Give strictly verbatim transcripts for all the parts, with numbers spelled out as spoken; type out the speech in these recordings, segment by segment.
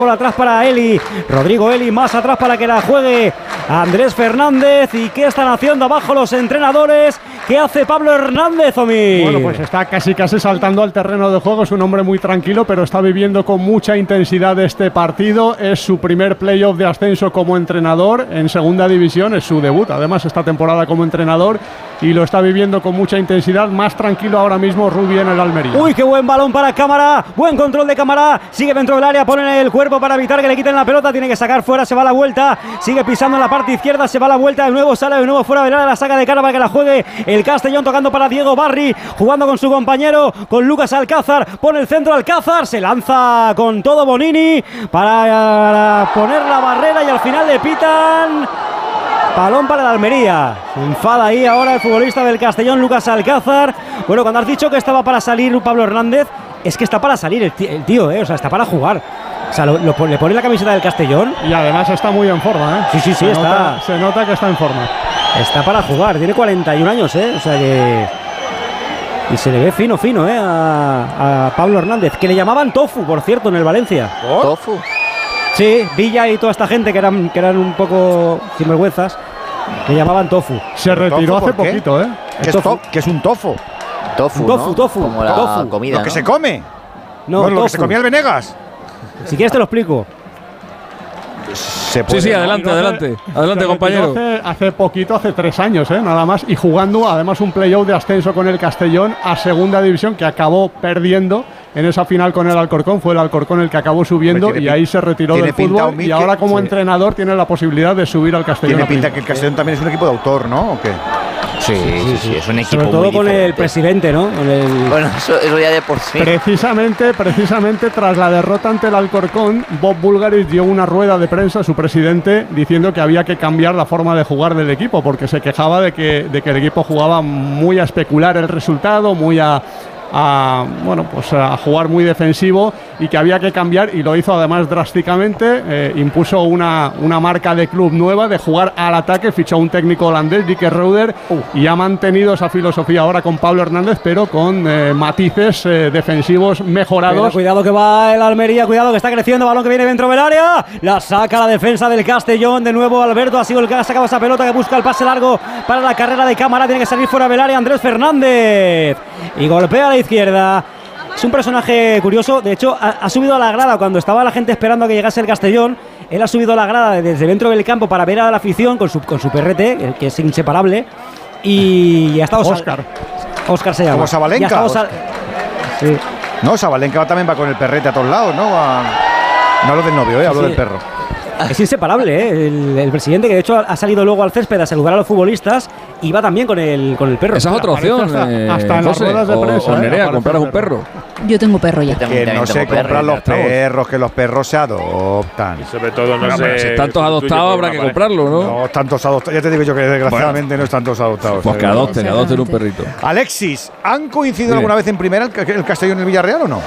Por atrás para Eli, Rodrigo Eli, más atrás para que la juegue Andrés Fernández. ¿Y qué están haciendo abajo los entrenadores? ¿Qué hace Pablo Hernández, Omi? Bueno, pues está casi casi saltando al terreno de juego. Es un hombre muy tranquilo, pero está viviendo con mucha intensidad este partido. Es su primer playoff de ascenso como entrenador en segunda división. Es su debut, además, esta temporada como entrenador. Y lo está viviendo con mucha intensidad. Más tranquilo ahora mismo Rubí en el Almería. Uy, qué buen balón para Cámara. Buen control de Cámara. Sigue dentro del área, pone el cuerpo para evitar que le quiten la pelota. Tiene que sacar fuera, se va a la vuelta. Sigue pisando en la parte izquierda, se va a la vuelta. De nuevo sale de nuevo fuera del área, la saca de cara para que la juegue el Castellón, tocando para Diego Barri. Jugando con su compañero, con Lucas Alcázar. Pone el centro Alcázar. Se lanza con todo Bonini para poner la barrera y al final le pitan. Balón para el Almería. Se enfada ahí ahora el futbolista del Castellón, Lucas Alcázar. Bueno, cuando has dicho que estaba para salir Pablo Hernández, es que está para salir el tío, el tío ¿eh? O sea, está para jugar. O sea, lo, lo, le pone la camiseta del Castellón. Y además está muy en forma, ¿eh? Sí, sí, sí, se está. Nota, se nota que está en forma. Está para jugar, tiene cuarenta y un años, ¿eh? O sea que... Y se le ve fino, fino, ¿eh? A, a Pablo Hernández, que le llamaban Tofu, por cierto, en el Valencia. ¿Oh? ¿Tofu? Sí, Villa y toda esta gente que eran, que eran un poco sinvergüenzas, le llamaban Tofu. Se retiró hace poquito, ¿eh? ¿Qué es, to ¿Qué es un tofu? Tofu, tofu, ¿no? tofu. Como la tofu. comida, ¿Lo que ¿no? se come? No, bueno, lo tofu. que se comía el Venegas. Si quieres te lo explico. Se puede, sí, sí, ¿no? adelante, hace, adelante. Adelante, compañero. Hace, hace poquito, hace tres años, ¿eh? Nada más. Y jugando además un playoff de ascenso con el Castellón a segunda división, que acabó perdiendo en esa final con el Alcorcón. Fue el Alcorcón el que acabó subiendo y ahí se retiró del fútbol. Y ahora como sí. entrenador tiene la posibilidad de subir al Castellón. Tiene pinta que el Castellón también es un equipo de autor, ¿no? ¿O qué? Sí, sí, sí, es un equipo Sobre todo muy con diferente. el presidente, ¿no? Con el... Bueno, eso, eso ya de por sí. Precisamente, precisamente tras la derrota ante el Alcorcón, Bob Bulgaris dio una rueda de prensa, su presidente, diciendo que había que cambiar la forma de jugar del equipo, porque se quejaba de que, de que el equipo jugaba muy a especular el resultado, muy a, a bueno, pues a jugar muy defensivo y que había que cambiar, y lo hizo además drásticamente. Eh, impuso una, una marca de club nueva de jugar al ataque, fichó a un técnico holandés, Dick Reuter, uh. y ha mantenido esa filosofía ahora con Pablo Hernández, pero con eh, matices eh, defensivos mejorados. Pero cuidado que va el Almería, cuidado que está creciendo, balón que viene dentro del área, la saca la defensa del Castellón, de nuevo Alberto ha sido el que ha sacado esa pelota, que busca el pase largo para la carrera de Cámara, tiene que salir fuera del área Andrés Fernández y golpea a la izquierda. Es un personaje curioso, de hecho ha, ha subido a la grada cuando estaba la gente esperando a que llegase el Castellón. Él ha subido a la grada desde dentro del campo para ver a la afición con su, con su perrete, que es inseparable, y ha estado Óscar. Óscar se llama. Como Sabalenka. Sal... Sí. No, Sabalenka también va con el perrete a todos lados, ¿no? A... No hablo del novio, ¿eh? Hablo Sí. del perro. Es inseparable, ¿eh? el, el presidente, que de hecho ha salido luego al césped a saludar a los futbolistas, y va también con el, con el perro. Esa es otra opción. Hasta, eh, hasta en las José, ruedas de o- prensa. O ¿eh? Nerea, Aparece compraros el un perro. Yo tengo perro ya. Tengo- Que también no se tengo perro, compran ya los estamos. perros, que los perros se adoptan. Y sobre todo no Bueno, se pero si están todos sustituye adoptados por habrá una que pareja. comprarlo, ¿no? No, tantos adoptados. Ya te digo yo que desgraciadamente no están todos adoptados. Pues que eh. adopten, adopten un perrito. Alexis, ¿han coincidido Dime. alguna vez en primera el, el Castellón y el Villarreal o no?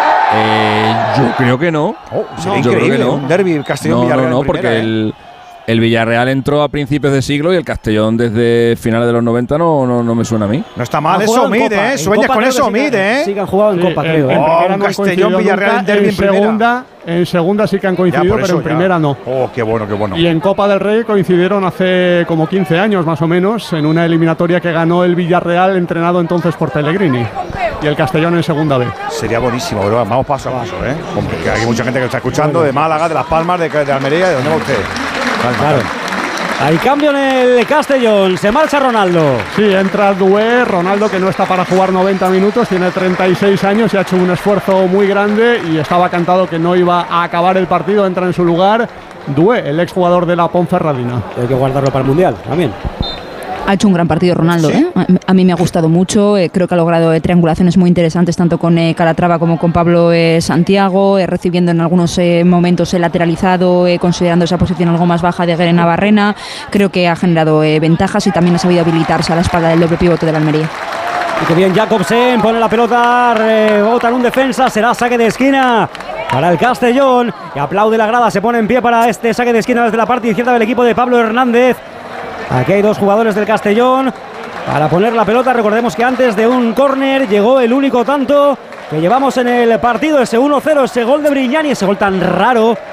Eh, yo creo que no. Oh, sería yo creo increíble, que no. un derbi Castellón-Villarreal. No, no, no, en porque primera, ¿eh? el, el Villarreal entró a principios de siglo y el Castellón desde finales de los noventa no, no, no me suena a mí. No está Han mal eso, jugado en Mid, Copa, ¿eh? en Sueñas Copa con creo eso, que sí que- Mid, ¿eh? Sí que han jugado en Sí, Copa, en, creo. en ¿eh? Oh, primera un no han Castellón, coincidido Villarreal, nunca, en derbi en en primera. segunda, en segunda sí que han Ya, coincidido, por pero eso en ya. primera no. Oh, qué bueno, qué bueno. Y en Copa del Rey coincidieron hace como quince años más o menos, en una eliminatoria que ganó el Villarreal, entrenado entonces por Pellegrini, y el Castellón en segunda B. Sería buenísimo, pero vamos paso a paso, ¿eh? Hombre, que hay mucha gente que está escuchando de Málaga, de Las Palmas, de, de Almería. ¿De dónde va usted? Calma, Claro. calma. Hay cambio en el Castellón, se marcha Ronaldo. Sí, entra Dué, Ronaldo, que no está para jugar noventa minutos, tiene treinta y seis años y ha hecho un esfuerzo muy grande y estaba cantado que no iba a acabar el partido, entra en su lugar Dué, el exjugador de la Ponferradina. Hay que guardarlo para el Mundial también. Ha hecho un gran partido Ronaldo, Sí. ¿eh? A- A mí me ha gustado mucho, eh, creo que ha logrado eh, triangulaciones muy interesantes tanto con eh, Calatrava como con Pablo eh, Santiago, eh, recibiendo en algunos eh, momentos el lateralizado, eh, considerando esa posición algo más baja de Guerena Barrena. Creo que ha generado eh, ventajas y también ha sabido habilitarse a la espalda del doble pivote de la Almería. Y que bien Jacobsen, pone la pelota, rebota en un defensa, será saque de esquina para el Castellón. Y aplaude la grada, se pone en pie para este saque de esquina desde la parte izquierda del equipo de Pablo Hernández. Aquí hay dos jugadores del Castellón para poner la pelota. Recordemos que antes de un córner llegó el único tanto que llevamos en el partido. Ese uno cero, ese gol de Brignani, ese gol tan raro